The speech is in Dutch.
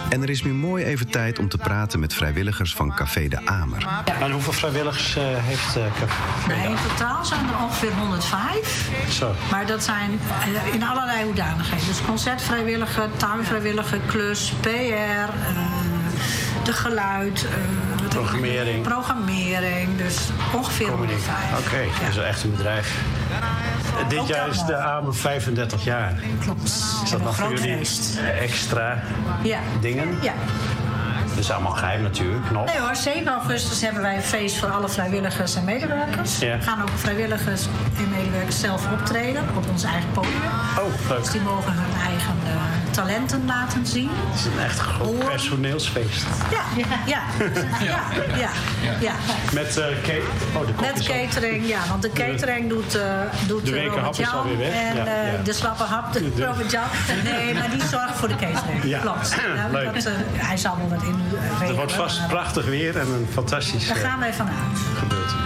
En er is nu mooi even tijd om te praten met vrijwilligers van Café de Amer. En hoeveel vrijwilligers heeft Café? In totaal zijn er ongeveer 105. Zo. Maar dat zijn in allerlei hoedanigheden. Dus concertvrijwilliger, tuinvrijwilliger, klus, PR, de geluid, programmering. Dus ongeveer 105. Oké, dat is echt een bedrijf. Dit jaar is de Amer 35 jaar. Klopt. Is dat nog voor jullie extra dingen? Ja. Dat is allemaal geheim natuurlijk, nog. Nee hoor, 7 augustus hebben wij een feest voor alle vrijwilligers en medewerkers. Ja. Gaan ook vrijwilligers en medewerkers zelf optreden op ons eigen podium. Oh, leuk. Dus die mogen hun eigen talenten laten zien. Het is een echt groot personeelsfeest. Ja. Met catering, ja. Want de catering doet Robert Jan. En de slappe hap doet Robert Jan. Nee, maar die zorgt voor de catering. Ja. Klopt. Leuk. Hij zal wel wat in regelen. Het wordt vast prachtig weer en een fantastisch Daar gaan wij vanuit. gebeurtenis.